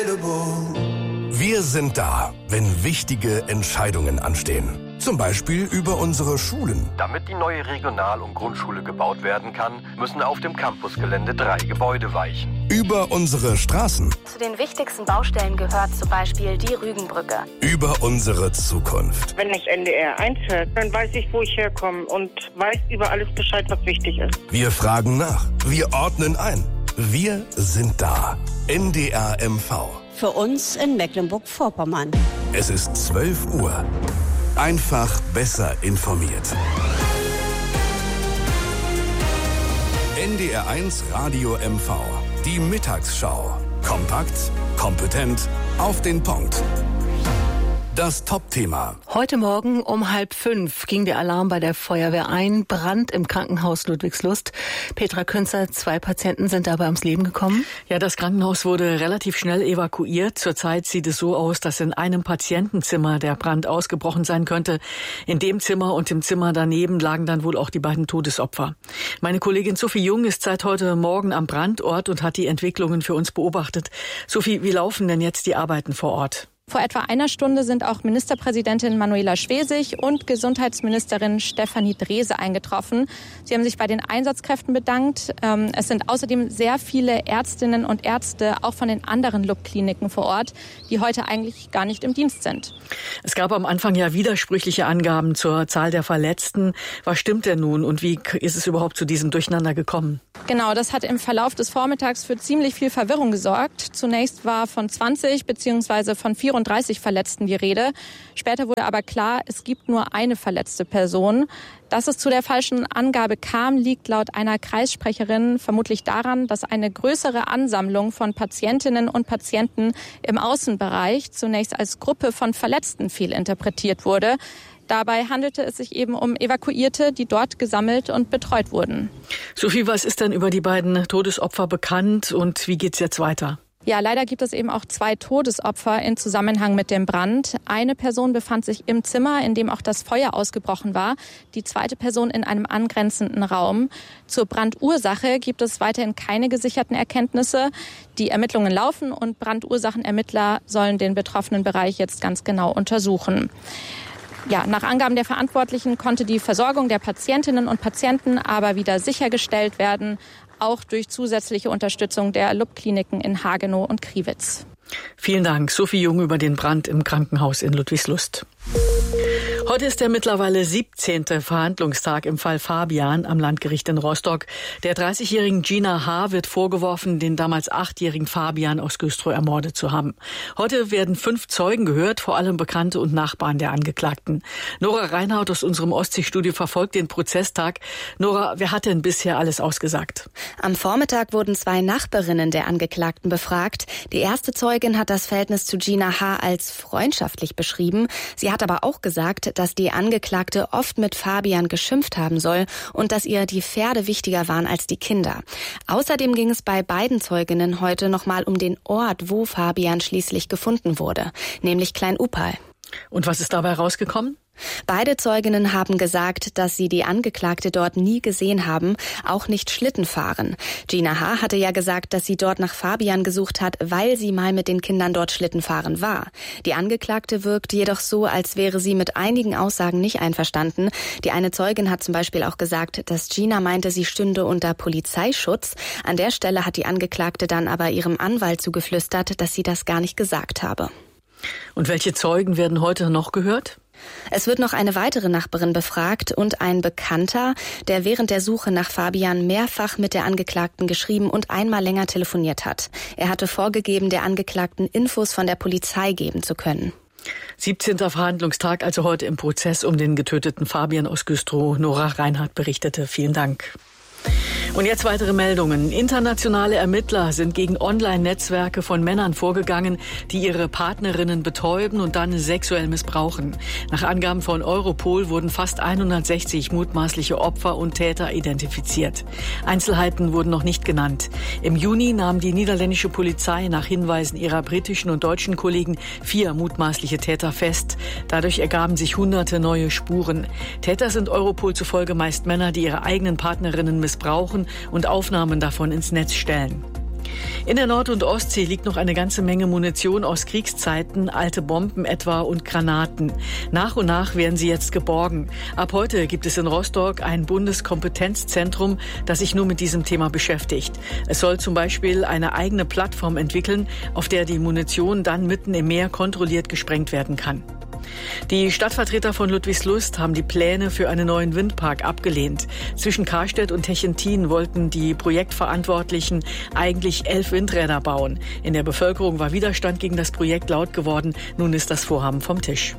Wir sind da, wenn wichtige Entscheidungen anstehen. Zum Beispiel über unsere Schulen. Damit die neue Regional- und Grundschule gebaut werden kann, müssen auf dem Campusgelände 3 Gebäude weichen. Über unsere Straßen. Zu den wichtigsten Baustellen gehört zum Beispiel die Rügenbrücke. Über unsere Zukunft. Wenn das NDR 1 hört, dann weiß ich, wo ich herkomme und weiß über alles Bescheid, was wichtig ist. Wir fragen nach. Wir ordnen ein. Wir sind da. NDR MV. Für uns in Mecklenburg-Vorpommern. Es ist 12 Uhr. Einfach besser informiert. NDR 1 Radio MV. Die Mittagsschau. Kompakt, kompetent, auf den Punkt. Das Top-Thema. Heute Morgen um 4:30 ging der Alarm bei der Feuerwehr ein. Brand im Krankenhaus Ludwigslust. Petra Künzer, 2 Patienten sind dabei ums Leben gekommen. Ja, das Krankenhaus wurde relativ schnell evakuiert. Zurzeit sieht es so aus, dass in einem Patientenzimmer der Brand ausgebrochen sein könnte. In dem Zimmer und im Zimmer daneben lagen dann wohl auch die beiden Todesopfer. Meine Kollegin Sophie Jung ist seit heute Morgen am Brandort und hat die Entwicklungen für uns beobachtet. Sophie, wie laufen denn jetzt die Arbeiten vor Ort? Vor etwa einer Stunde sind auch Ministerpräsidentin Manuela Schwesig und Gesundheitsministerin Stefanie Drese eingetroffen. Sie haben sich bei den Einsatzkräften bedankt. Es sind außerdem sehr viele Ärztinnen und Ärzte, auch von den anderen LUB-Kliniken vor Ort, die heute eigentlich gar nicht im Dienst sind. Es gab am Anfang ja widersprüchliche Angaben zur Zahl der Verletzten. Was stimmt denn nun und wie ist es überhaupt zu diesem Durcheinander gekommen? Genau, das hat im Verlauf des Vormittags für ziemlich viel Verwirrung gesorgt. Zunächst war von 20 bzw. von 34 Verletzten die Rede. Später wurde aber klar, es gibt nur eine verletzte Person. Dass es zu der falschen Angabe kam, liegt laut einer Kreissprecherin vermutlich daran, dass eine größere Ansammlung von Patientinnen und Patienten im Außenbereich zunächst als Gruppe von Verletzten fehlinterpretiert wurde. Dabei handelte es sich eben um Evakuierte, die dort gesammelt und betreut wurden. Sophie, was ist denn über die beiden Todesopfer bekannt und wie geht's jetzt weiter? Ja, leider gibt es eben auch 2 Todesopfer in Zusammenhang mit dem Brand. Eine Person befand sich im Zimmer, in dem auch das Feuer ausgebrochen war. Die zweite Person in einem angrenzenden Raum. Zur Brandursache gibt es weiterhin keine gesicherten Erkenntnisse. Die Ermittlungen laufen und Brandursachenermittler sollen den betroffenen Bereich jetzt ganz genau untersuchen. Ja, nach Angaben der Verantwortlichen konnte die Versorgung der Patientinnen und Patienten aber wieder sichergestellt werden, auch durch zusätzliche Unterstützung der LUB-Kliniken in Hagenow und Kriwitz. Vielen Dank, Sophie Jung, über den Brand im Krankenhaus in Ludwigslust. Heute ist der mittlerweile 17. Verhandlungstag im Fall Fabian am Landgericht in Rostock. Der 30-jährigen Gina H. wird vorgeworfen, den damals 8-jährigen Fabian aus Güstrow ermordet zu haben. Heute werden 5 Zeugen gehört, vor allem Bekannte und Nachbarn der Angeklagten. Nora Reinhardt aus unserem Ostseestudio verfolgt den Prozesstag. Nora, wer hat denn bisher alles ausgesagt? Am Vormittag wurden 2 Nachbarinnen der Angeklagten befragt. Die erste Zeugin hat das Verhältnis zu Gina H. als freundschaftlich beschrieben. Sie hat aber auch gesagt, dass die Angeklagte oft mit Fabian geschimpft haben soll und dass ihr die Pferde wichtiger waren als die Kinder. Außerdem ging es bei beiden Zeuginnen heute nochmal um den Ort, wo Fabian schließlich gefunden wurde, nämlich Klein-Upal. Und was ist dabei rausgekommen? Beide Zeuginnen haben gesagt, dass sie die Angeklagte dort nie gesehen haben, auch nicht Schlitten fahren. Gina H. hatte ja gesagt, dass sie dort nach Fabian gesucht hat, weil sie mal mit den Kindern dort Schlitten fahren war. Die Angeklagte wirkt jedoch so, als wäre sie mit einigen Aussagen nicht einverstanden. Die eine Zeugin hat zum Beispiel auch gesagt, dass Gina meinte, sie stünde unter Polizeischutz. An der Stelle hat die Angeklagte dann aber ihrem Anwalt zugeflüstert, dass sie das gar nicht gesagt habe. Und welche Zeugen werden heute noch gehört? Es wird noch eine weitere Nachbarin befragt und ein Bekannter, der während der Suche nach Fabian mehrfach mit der Angeklagten geschrieben und einmal länger telefoniert hat. Er hatte vorgegeben, der Angeklagten Infos von der Polizei geben zu können. 17. Verhandlungstag, also heute im Prozess um den getöteten Fabian aus Güstrow. Nora Reinhardt berichtete. Vielen Dank. Und jetzt weitere Meldungen. Internationale Ermittler sind gegen Online-Netzwerke von Männern vorgegangen, die ihre Partnerinnen betäuben und dann sexuell missbrauchen. Nach Angaben von Europol wurden fast 160 mutmaßliche Opfer und Täter identifiziert. Einzelheiten wurden noch nicht genannt. Im Juni nahm die niederländische Polizei nach Hinweisen ihrer britischen und deutschen Kollegen 4 mutmaßliche Täter fest. Dadurch ergaben sich hunderte neue Spuren. Täter sind Europol zufolge meist Männer, die ihre eigenen Partnerinnen missbrauchen und Aufnahmen davon ins Netz stellen. In der Nord- und Ostsee liegt noch eine ganze Menge Munition aus Kriegszeiten, alte Bomben etwa und Granaten. Nach und nach werden sie jetzt geborgen. Ab heute gibt es in Rostock ein Bundeskompetenzzentrum, das sich nur mit diesem Thema beschäftigt. Es soll zum Beispiel eine eigene Plattform entwickeln, auf der die Munition dann mitten im Meer kontrolliert gesprengt werden kann. Die Stadtvertreter von Ludwigslust haben die Pläne für einen neuen Windpark abgelehnt. Zwischen Karstedt und Techentin wollten die Projektverantwortlichen eigentlich 11 Windräder bauen. In der Bevölkerung war Widerstand gegen das Projekt laut geworden. Nun ist das Vorhaben vom Tisch.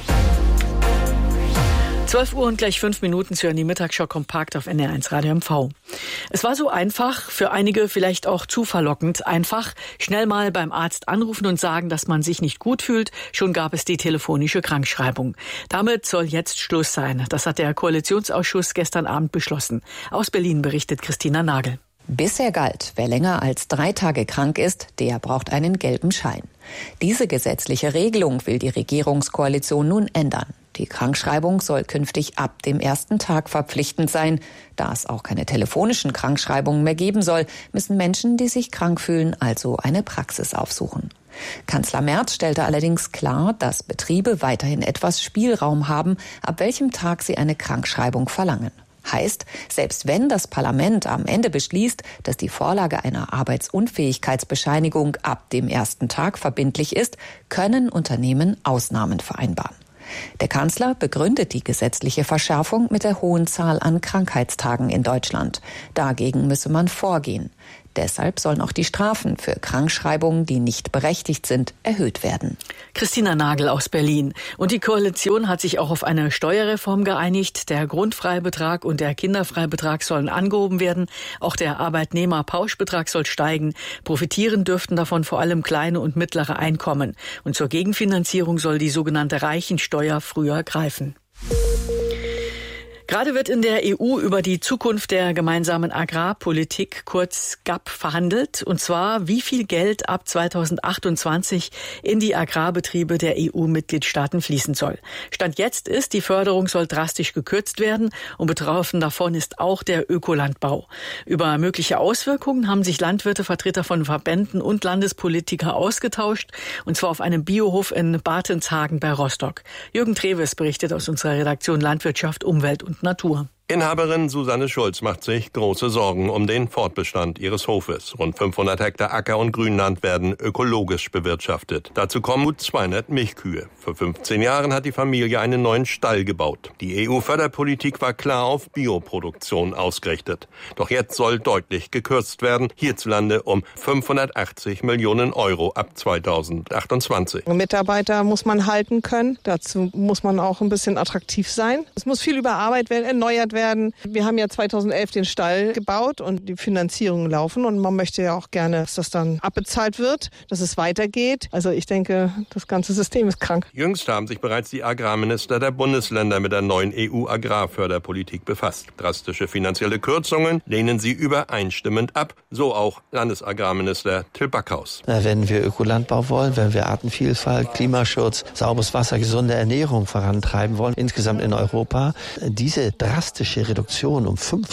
12 Uhr und gleich 5 Minuten zu hören die Mittagsschau kompakt auf NR1 Radio MV. Es war so einfach, für einige vielleicht auch zu verlockend, einfach schnell mal beim Arzt anrufen und sagen, dass man sich nicht gut fühlt. Schon gab es die telefonische Krankschreibung. Damit soll jetzt Schluss sein. Das hat der Koalitionsausschuss gestern Abend beschlossen. Aus Berlin berichtet Christina Nagel. Bisher galt, wer länger als 3 Tage krank ist, der braucht einen gelben Schein. Diese gesetzliche Regelung will die Regierungskoalition nun ändern. Die Krankschreibung soll künftig ab dem ersten Tag verpflichtend sein. Da es auch keine telefonischen Krankschreibungen mehr geben soll, müssen Menschen, die sich krank fühlen, also eine Praxis aufsuchen. Kanzler Merz stellte allerdings klar, dass Betriebe weiterhin etwas Spielraum haben, ab welchem Tag sie eine Krankschreibung verlangen. Heißt, selbst wenn das Parlament am Ende beschließt, dass die Vorlage einer Arbeitsunfähigkeitsbescheinigung ab dem ersten Tag verbindlich ist, können Unternehmen Ausnahmen vereinbaren. Der Kanzler begründet die gesetzliche Verschärfung mit der hohen Zahl an Krankheitstagen in Deutschland. Dagegen müsse man vorgehen. Deshalb sollen auch die Strafen für Krankschreibungen, die nicht berechtigt sind, erhöht werden. Christina Nagel aus Berlin. Und die Koalition hat sich auch auf eine Steuerreform geeinigt. Der Grundfreibetrag und der Kinderfreibetrag sollen angehoben werden. Auch der Arbeitnehmerpauschbetrag soll steigen. Profitieren dürften davon vor allem kleine und mittlere Einkommen. Und zur Gegenfinanzierung soll die sogenannte Reichensteuer früher greifen. Gerade wird in der EU über die Zukunft der gemeinsamen Agrarpolitik, kurz GAP, verhandelt. Und zwar, wie viel Geld ab 2028 in die Agrarbetriebe der EU-Mitgliedstaaten fließen soll. Stand jetzt ist, die Förderung soll drastisch gekürzt werden und betroffen davon ist auch der Ökolandbau. Über mögliche Auswirkungen haben sich Landwirte, Vertreter von Verbänden und Landespolitiker ausgetauscht. Und zwar auf einem Biohof in Bartenshagen bei Rostock. Jürgen Treves berichtet aus unserer Redaktion Landwirtschaft, Umwelt und Natur. Inhaberin Susanne Schulz macht sich große Sorgen um den Fortbestand ihres Hofes. Rund 500 Hektar Acker- und Grünland werden ökologisch bewirtschaftet. Dazu kommen gut 200 Milchkühe. Vor 15 Jahren hat die Familie einen neuen Stall gebaut. Die EU-Förderpolitik war klar auf Bioproduktion ausgerichtet. Doch jetzt soll deutlich gekürzt werden, hierzulande um 580 Millionen Euro ab 2028. Mitarbeiter muss man halten können. Dazu muss man auch ein bisschen attraktiv sein. Es muss viel überarbeitet werden, erneuert werden. Wir haben ja 2011 den Stall gebaut und die Finanzierungen laufen und man möchte ja auch gerne, dass das dann abbezahlt wird, dass es weitergeht. Also ich denke, das ganze System ist krank. Jüngst haben sich bereits die Agrarminister der Bundesländer mit der neuen EU-Agrarförderpolitik befasst. Drastische finanzielle Kürzungen lehnen sie übereinstimmend ab, so auch Landesagrarminister Till Backhaus. Wenn wir Ökolandbau wollen, wenn wir Artenvielfalt, Klimaschutz, sauberes Wasser, gesunde Ernährung vorantreiben wollen, insgesamt in Europa, diese drastische Reduktion um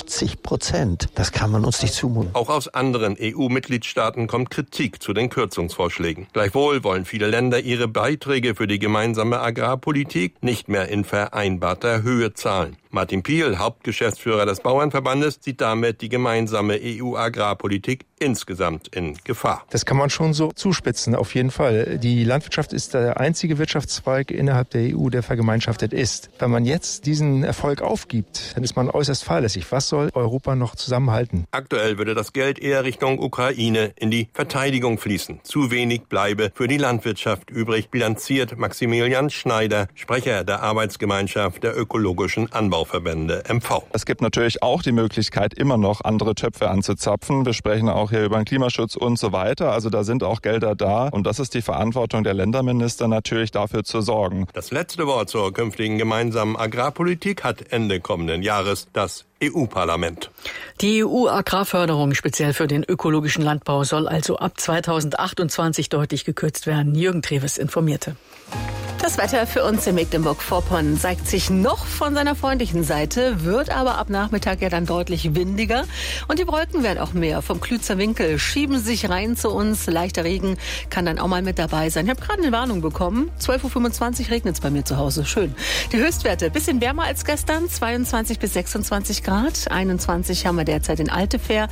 50%, das kann man uns nicht zumuten. Auch aus anderen EU-Mitgliedstaaten kommt Kritik zu den Kürzungsvorschlägen. Gleichwohl wollen viele Länder ihre Beiträge für die gemeinsame Agrarpolitik nicht mehr in vereinbarter Höhe zahlen. Martin Piel, Hauptgeschäftsführer des Bauernverbandes, sieht damit die gemeinsame EU-Agrarpolitik insgesamt in Gefahr. Das kann man schon so zuspitzen, auf jeden Fall. Die Landwirtschaft ist der einzige Wirtschaftszweig innerhalb der EU, der vergemeinschaftet ist. Wenn man jetzt diesen Erfolg aufgibt, dann ist man äußerst fahrlässig. Was soll Europa noch zusammenhalten? Aktuell würde das Geld eher Richtung Ukraine in die Verteidigung fließen. Zu wenig bleibe für die Landwirtschaft übrig, bilanziert Maximilian Schneider, Sprecher der Arbeitsgemeinschaft der ökologischen Anbauverbände MV. Es gibt natürlich auch die Möglichkeit, immer noch andere Töpfe anzuzapfen. Wir sprechen auch hier über den Klimaschutz und so weiter. Also da sind auch Gelder da. Und das ist die Verantwortung der Länderminister, natürlich dafür zu sorgen. Das letzte Wort zur künftigen gemeinsamen Agrarpolitik hat Ende kommenden Jahres das EU-Parlament. Die EU-Agrarförderung speziell für den ökologischen Landbau soll also ab 2028 deutlich gekürzt werden. Jürgen Treves informierte. Das Wetter für uns in Mecklenburg-Vorpommern zeigt sich noch von seiner freundlichen Seite, wird aber ab Nachmittag ja dann deutlich windiger. Und die Wolken werden auch mehr. Vom Klützer Winkel schieben sich rein zu uns. Leichter Regen kann dann auch mal mit dabei sein. Ich habe gerade eine Warnung bekommen. 12.25 Uhr regnet es bei mir zu Hause. Schön. Die Höchstwerte, bisschen wärmer als gestern. 22 bis 26 Grad. 21 haben wir derzeit in Altefähr.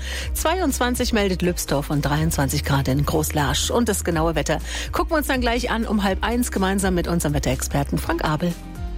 22 meldet Lübsdorf und 23 Grad in Großlarsch. Und das genaue Wetter gucken wir uns dann gleich an um 12:30 gemeinsam mit unserem Wetterexperten Frank Abel.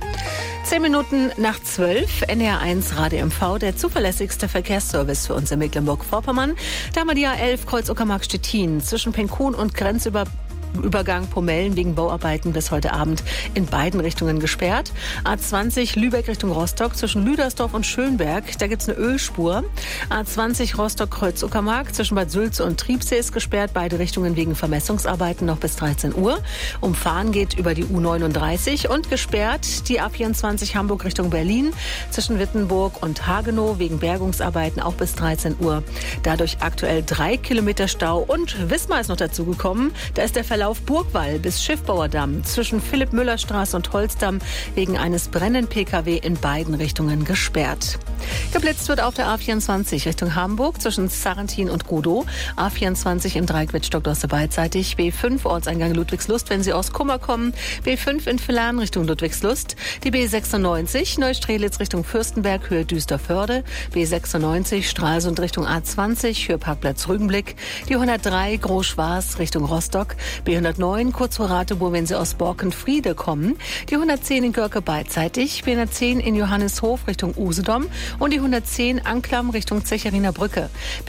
10 Minuten nach 12, NR1 Radio MV, der zuverlässigste Verkehrsservice für uns in Mecklenburg-Vorpommern. Da haben wir die A11 Kreuz-Uckermark-Stettin zwischen Penkun und Grenzübergang Pomellen wegen Bauarbeiten bis heute Abend in beiden Richtungen gesperrt. A20 Lübeck Richtung Rostock zwischen Lüdersdorf und Schönberg, da gibt's eine Ölspur. A20 Rostock-Kreuz-Uckermark zwischen Bad Sülze und Triebsee ist gesperrt, beide Richtungen wegen Vermessungsarbeiten noch bis 13 Uhr. Umfahren geht über die U39 und gesperrt die A24 Hamburg Richtung Berlin zwischen Wittenburg und Hagenow wegen Bergungsarbeiten auch bis 13 Uhr. Dadurch aktuell 3 Kilometer Stau und Wismar ist noch dazugekommen. Da ist der Verlauf Burgwall bis Schiffbauerdamm zwischen Philipp-Müller-Straße und Holzdamm wegen eines brennenden Pkw in beiden Richtungen gesperrt. Geblitzt wird auf der A24 Richtung Hamburg zwischen Sarrentin und Godow. A24 im Dreieck Wittstock-Dorste beidseitig. B5 Ortseingang Ludwigslust, wenn Sie aus Kummer kommen. B5 in Villern Richtung Ludwigslust. Die B96 Neustrelitz Richtung Fürstenberg, Höhe Düsterförde. B96 Stralsund Richtung A20, Höhe Parkplatz Rügenblick. Die 103 Groß-Schwarz Richtung Rostock. B109 kurz vor Rateburg, wenn Sie aus Borkenfriede kommen. Die 110 in Görke beidseitig. B110 in Johannishof Richtung Usedom. Und die 110 Anklam Richtung Zecherinner Brücke.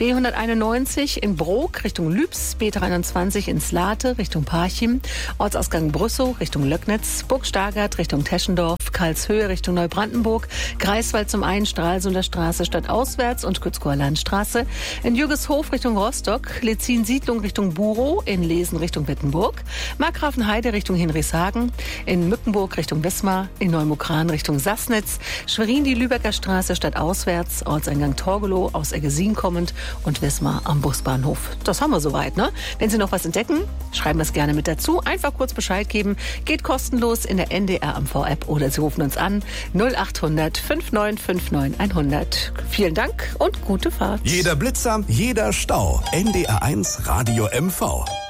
B191 in Brok Richtung Lübs. B23 in Slate Richtung Parchim. Ortsausgang Brüssow Richtung Löcknitz. Burg-Stargard Richtung Teschendorf. Karlshöhe Richtung Neubrandenburg. Greifswald zum einen Stralsunder Straße stadtauswärts und Kützkower Landstraße. In Jürgeshof Richtung Rostock. Lezin-Siedlung Richtung Burow. In Lesen Richtung Wittenburg. Markgrafenheide Richtung Hinrichshagen. In Mückenburg Richtung Wismar. In Neumukran Richtung Sassnitz. Schwerin die Lübecker Straße stadtauswärts. Ortseingang Torgelow aus Eggesin kommend und Wismar am Busbahnhof. Das haben wir soweit, ne? Wenn Sie noch was entdecken, schreiben wir es gerne mit dazu. Einfach kurz Bescheid geben. Geht kostenlos in der NDR MV-App oder Sie rufen uns an 0800 5959 100. Vielen Dank und gute Fahrt. Jeder Blitzer, jeder Stau. NDR1 Radio MV.